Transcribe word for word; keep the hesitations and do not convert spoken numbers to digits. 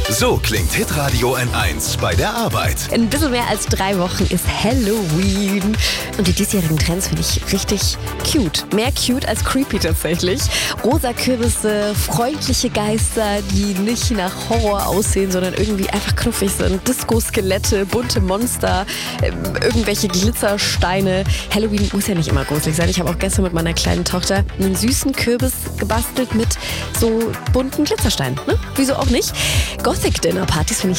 So klingt Hitradio N eins bei der Arbeit. In ein bisschen mehr als drei Wochen ist Halloween. Und die diesjährigen Trends finde ich richtig cute. Mehr cute als creepy tatsächlich. Rosa Kürbisse, freundliche Geister, die nicht nach Horror aussehen, sondern irgendwie einfach knuffig sind. Disco-Skelette, bunte Monster, äh, irgendwelche Glitzersteine. Halloween muss ja nicht immer gruselig sein. Ich habe auch gestern mit meiner kleinen Tochter einen süßen Kürbis gebastelt mit so bunten Glitzersteinen. Ne? Wieso auch nicht? Gothic-Dinner-Partys finde ich